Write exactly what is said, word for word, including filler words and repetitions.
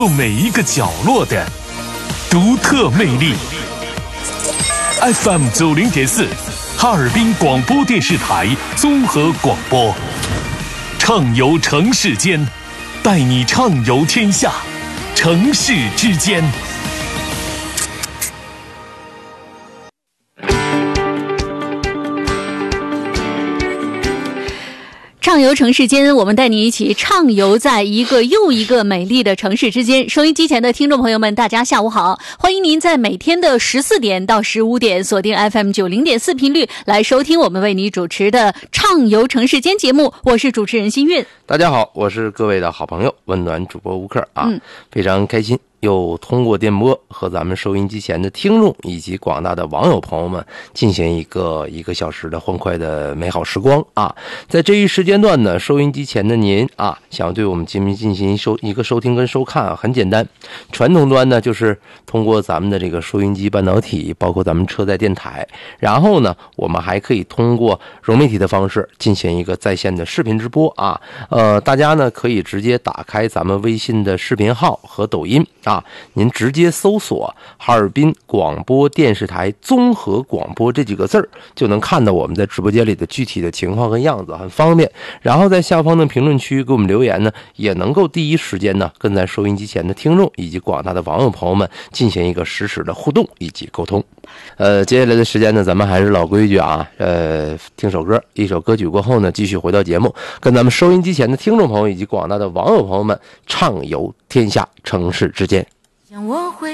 每一个角落的独特魅力。 F M 九零点四，哈尔滨广播电视台综合广播，畅游城市间，带你畅游天下，城市之间。 畅游城市间，我们带你一起畅游在一个又一个美丽的城市之间。收音机前的听众朋友们，大家下午好，欢迎您在每天的十四点到十五点锁定 F M 九零点四频率来收听我们为你主持的畅游城市间节目。我是主持人新韵。 大家好，我是各位的好朋友温暖主播吴克啊、 嗯， 非常开心又通过电波和咱们收音机前的听众以及广大的网友朋友们进行一个一个小时的欢快的美好时光啊！在这一时间段呢，收音机前的您啊，想要对我们节目进行收一个收听跟收看啊，很简单。传统端呢，就是通过咱们的这个收音机半导体，包括咱们车载电台，然后呢，我们还可以通过融媒体的方式进行一个在线的视频直播啊。呃，大家呢可以直接打开咱们微信的视频号和抖音啊。啊，您直接搜索哈尔滨广播电视台综合广播这几个字儿，就能看到我们在直播间里的具体的情况和样子，很方便。然后在下方的评论区给我们留言呢，也能够第一时间呢跟在收音机前的听众以及广大的网友朋友们进行一个实时的互动以及沟通。呃，接下来的时间呢，咱们还是老规矩啊，呃，听首歌，一首歌曲过后呢，继续回到节目，跟咱们收音机前的听众朋友以及广大的网友朋友们畅游天下城市之间。 让我会